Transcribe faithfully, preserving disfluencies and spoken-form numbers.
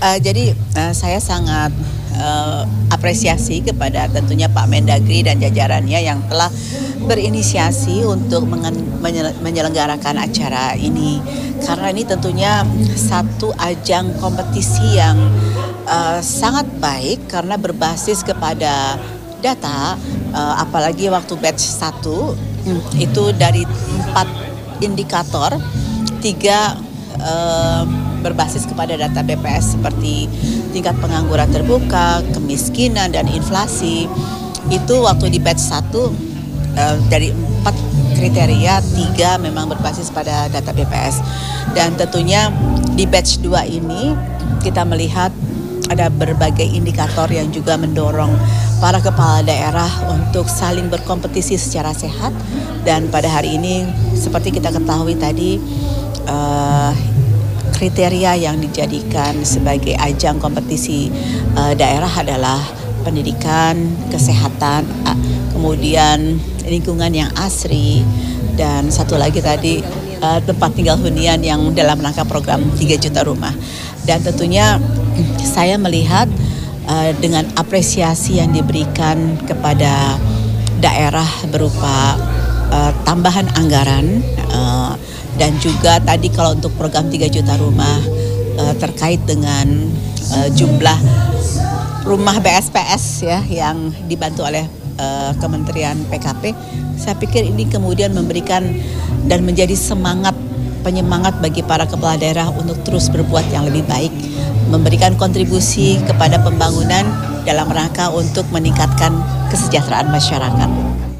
Uh, jadi uh, saya sangat uh, apresiasi kepada tentunya Pak Mendagri dan jajarannya yang telah berinisiasi untuk menyelenggarakan acara ini, karena ini tentunya satu ajang kompetisi yang uh, sangat baik karena berbasis kepada data, uh, apalagi waktu batch satu hmm, itu dari empat indikator, tiga uh, berbasis kepada data B P S seperti tingkat pengangguran terbuka, kemiskinan, dan inflasi. Itu waktu di batch satu uh, dari empat kriteria, tiga memang berbasis pada data B P S. Dan tentunya di batch dua ini kita melihat ada berbagai indikator yang juga mendorong para kepala daerah untuk saling berkompetisi secara sehat. Dan pada hari ini seperti kita ketahui tadi, uh, kriteria yang dijadikan sebagai ajang kompetisi uh, daerah adalah pendidikan, kesehatan, uh, kemudian lingkungan yang asri, dan satu lagi tadi uh, tempat tinggal hunian yang dalam rangka program tiga juta rumah. Dan tentunya saya melihat uh, dengan apresiasi yang diberikan kepada daerah berupa uh, tambahan anggaran, uh, dan juga tadi kalau untuk program tiga juta rumah uh, terkait dengan uh, jumlah rumah B S P S ya yang dibantu oleh uh, Kementerian P K P, saya pikir ini kemudian memberikan dan menjadi semangat, penyemangat bagi para kepala daerah untuk terus berbuat yang lebih baik, memberikan kontribusi kepada pembangunan dalam rangka untuk meningkatkan kesejahteraan masyarakat.